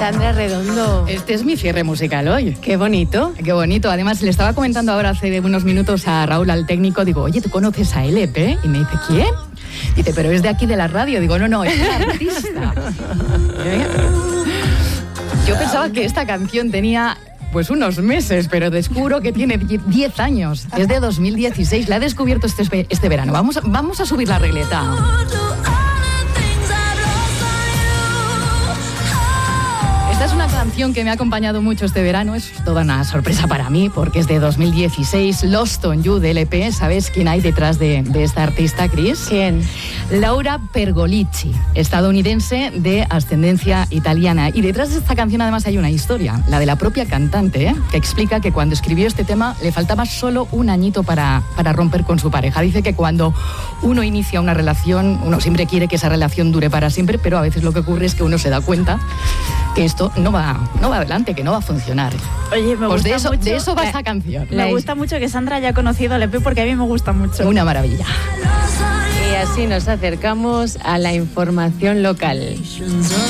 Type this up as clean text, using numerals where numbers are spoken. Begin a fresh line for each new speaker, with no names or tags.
Sandra Redondo.
Este es mi cierre musical hoy.
Qué bonito.
Qué bonito. Además, le estaba comentando ahora hace unos minutos a Raúl, al técnico, digo, oye, ¿tú conoces a LP? Y me dice, ¿quién? Dice, pero es de aquí de la radio. Digo, no, es un artista. Yo pensaba que esta canción tenía pues unos meses, pero descubro que tiene 10 años. Es de 2016. La he descubierto este verano. Vamos a subir la regleta. Esta es una canción que me ha acompañado mucho este verano, es toda una sorpresa para mí porque es de 2016, Lost on You de LP. ¿Sabes quién hay detrás de esta artista, Cris?
¿Quién?
Laura Pergolizzi, estadounidense de ascendencia italiana. Y detrás de esta canción además hay una historia, la de la propia cantante, que explica que cuando escribió este tema le faltaba solo un añito para romper con su pareja. Dice que cuando uno inicia una relación, uno siempre quiere que esa relación dure para siempre, pero a veces lo que ocurre es que uno se da cuenta que esto no va adelante, que no va a funcionar.
Oye, me
pues
gusta mucho.
De eso va esta canción.
Me gusta mucho que Sandra haya conocido al EP porque a mí me gusta mucho.
Una maravilla.
Y así nos acercamos a la información local.